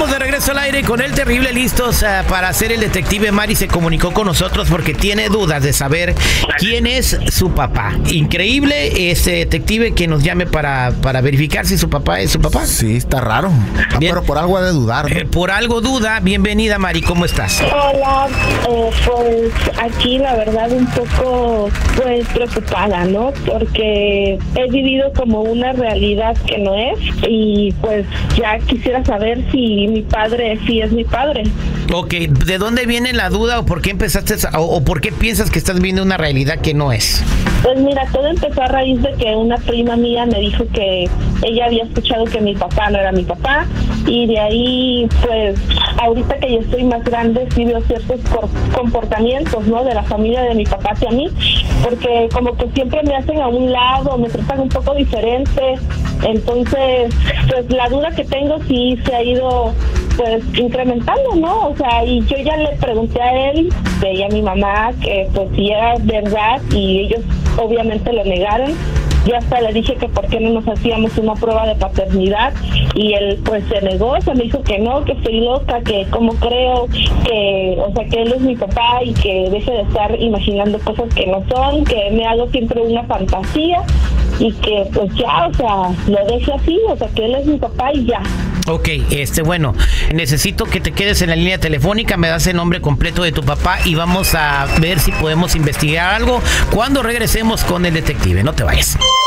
Estamos de regreso al aire con El Terrible, listos para hacer el detective. Mari se comunicó con nosotros porque tiene dudas de saber quién es su papá. Increíble este detective que nos llame para verificar si su papá es su papá. Sí, está raro. Pero por algo ha de dudar, ¿no? Por algo duda. Bienvenida, Mari, ¿cómo estás? Hola, pues aquí la verdad un poco pues preocupada, ¿no? Porque he vivido como una realidad que no es y pues ya quisiera saber si mi padre sí es mi padre. Ok, ¿de dónde viene la duda o por qué empezaste o por qué piensas que estás viendo una realidad que no es? Pues mira, todo empezó a raíz de que una prima mía me dijo que ella había escuchado que mi papá no era mi papá y de ahí pues ahorita que yo estoy más grande sí veo ciertos comportamientos, ¿no? De la familia de mi papá hacia mí, porque como que siempre me hacen a un lado, me tratan un poco diferente, entonces pues la duda que tengo sí se ha ido pues incrementando, ¿no? O sea, y yo ya le pregunté a él, y a mi mamá, que pues si era verdad y ellos obviamente lo negaron. Yo hasta le dije que por qué no nos hacíamos una prueba de paternidad y él pues se negó, se me dijo que no, que estoy loca, que cómo creo, que o sea que él es mi papá y que deje de estar imaginando cosas que no son, que me hago siempre una fantasía y que pues ya, o sea, lo deje así, o sea que él es mi papá y ya. Ok, bueno, necesito que te quedes en la línea telefónica, me das el nombre completo de tu papá y vamos a ver si podemos investigar algo cuando regresemos con el detective. No te vayas.